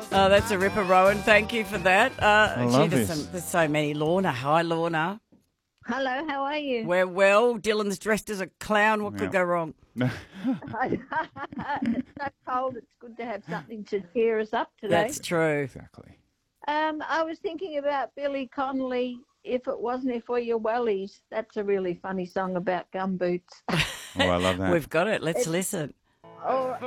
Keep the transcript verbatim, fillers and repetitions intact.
Oh, that's a ripper, Rowan. Thank you for that. Uh, I gee, love there's, this. some, there's so many. Lorna. Hi, Lorna. Hello, how are you? We're well. Dylan's dressed as a clown. What could Yeah. go wrong? It's so cold, it's good to have something to cheer us up today. That's true. Exactly. Um, I was thinking about Billy Connolly, If It Wasn't For Your Wellies. That's a really funny song about gumboots. Oh, I love that. We've got it. Let's It's- listen. Or